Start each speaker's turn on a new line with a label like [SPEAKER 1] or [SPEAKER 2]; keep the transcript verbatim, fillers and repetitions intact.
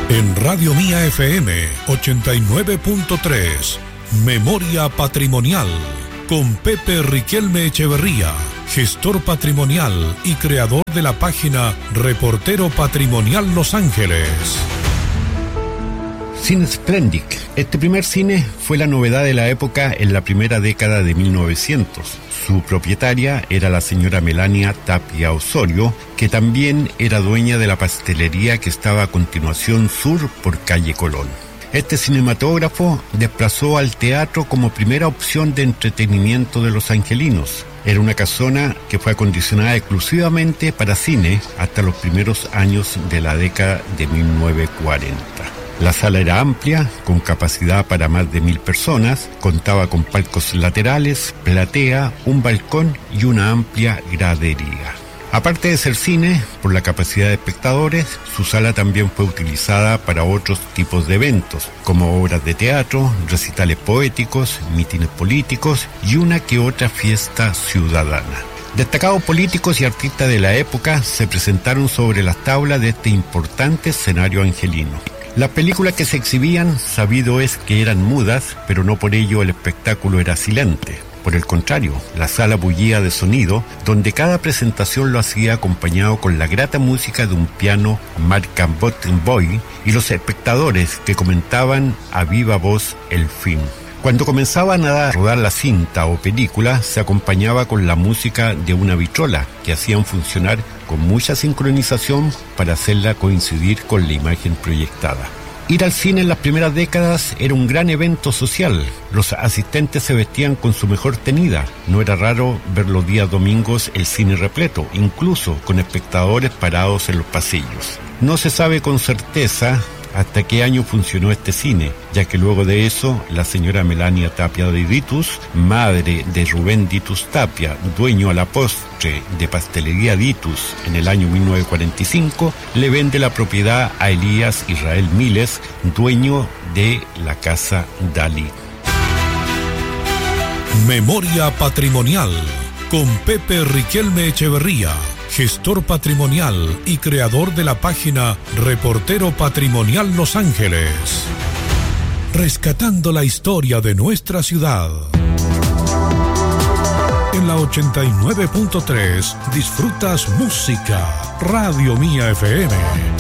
[SPEAKER 1] En Radio Mía F M ochenta y nueve punto tres, Memoria Patrimonial, con Pepe Riquelme Echeverría, gestor patrimonial y creador de la página Reportero Patrimonial Los Ángeles.
[SPEAKER 2] Cine Splendid. Este primer cine fue la novedad de la época en la primera década de mil novecientos. Su propietaria era la señora Melania Tapia Osorio, que también era dueña de la pastelería que estaba a continuación sur por calle Colón. Este cinematógrafo desplazó al teatro como primera opción de entretenimiento de los angelinos. Era una casona que fue acondicionada exclusivamente para cine hasta los primeros años de la década de mil novecientos cuarenta. La sala era amplia, con capacidad para más de mil personas, contaba con palcos laterales, platea, un balcón y una amplia gradería. Aparte de ser cine, por la capacidad de espectadores, su sala también fue utilizada para otros tipos de eventos, como obras de teatro, recitales poéticos, mítines políticos y una que otra fiesta ciudadana. Destacados políticos y artistas de la época se presentaron sobre las tablas de este importante escenario angelino. Las películas que se exhibían, sabido es que eran mudas, pero no por ello el espectáculo era silente. Por el contrario, la sala bullía de sonido, donde cada presentación lo hacía acompañado con la grata música de un piano marca Bottom Boy y los espectadores que comentaban a viva voz el film. Cuando comenzaban a rodar la cinta o película, se acompañaba con la música de una vitrola que hacían funcionar con mucha sincronización para hacerla coincidir con la imagen proyectada. Ir al cine en las primeras décadas era un gran evento social. Los asistentes se vestían con su mejor tenida. No era raro ver los días domingos el cine repleto, incluso con espectadores parados en los pasillos. No se sabe con certeza hasta qué año funcionó este cine, ya que luego de eso, la señora Melania Tapia de Ditus, madre de Rubén Ditus Tapia, dueño a la postre de Pastelería Ditus en el año mil novecientos cuarenta y cinco, le vende la propiedad a Elías Israel Miles, dueño de la Casa Dalí.
[SPEAKER 1] Memoria Patrimonial, con Pepe Riquelme Echeverría, gestor patrimonial y creador de la página Reportero Patrimonial Los Ángeles. Rescatando la historia de nuestra ciudad. En la ochenta y nueve punto tres disfrutas música. Radio Mía F M.